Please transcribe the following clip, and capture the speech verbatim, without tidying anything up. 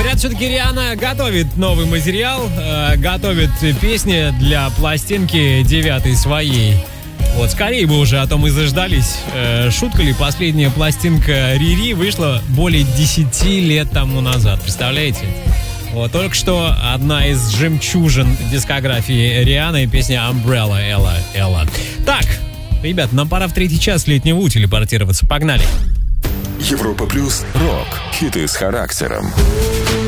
Говорят, все-таки Риhanna готовит новый материал, э, готовит песни для пластинки девятой своей. Вот, скорее бы уже, а то мы заждались. Э, шутка ли, последняя пластинка Рири вышла более десяти лет тому назад, представляете? Вот, только что одна из жемчужин дискографии Риhanны, песня Umbrella, Элла, Элла. Так, ребят, нам пора в третий час летнего У телепортироваться. Погнали. Европа плюс рок. Хиты с характером.